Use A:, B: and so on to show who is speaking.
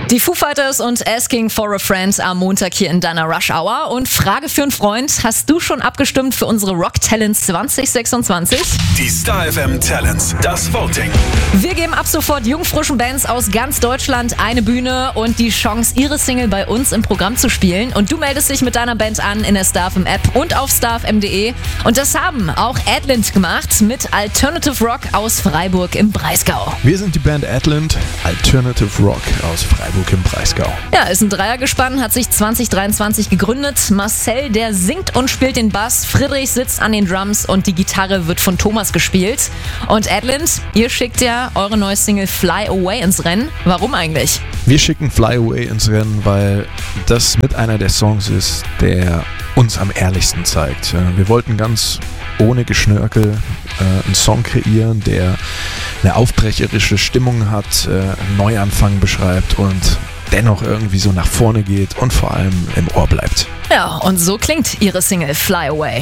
A: Die Foo Fighters und Asking for a Friend am Montag hier in deiner Rush Hour. Und Frage für einen Freund, hast du schon abgestimmt für unsere Rock Talents 2026?
B: Die Star FM Talents, das Voting.
A: Wir geben ab sofort jungfrischen Bands aus ganz Deutschland eine Bühne und die Chance, ihre Single bei uns im Programm zu spielen. Und du meldest dich mit deiner Band an in der Star FM App und auf starfm.de. Und das haben auch Adland gemacht mit Alternative Rock aus Freiburg im Breisgau.
C: Wir sind die Band Adland, Alternative Rock aus Freiburg im Breisgau.
A: Ja, ist ein Dreiergespann, hat sich 2023 gegründet. Marcel, der singt und spielt den Bass, Friedrich sitzt an den Drums und die Gitarre wird von Thomas gespielt. Und Adland, ihr schickt ja eure neue Single Fly Away ins Rennen. Warum eigentlich?
C: Wir schicken Fly Away ins Rennen, weil das mit einer der Songs ist, der uns am ehrlichsten zeigt. Wir wollten ganz ohne Geschnörkel einen Song kreieren, der eine aufbrecherische Stimmung hat, einen Neuanfang beschreibt und dennoch irgendwie so nach vorne geht und vor allem im Ohr bleibt.
A: Ja, und so klingt ihre Single Fly Away.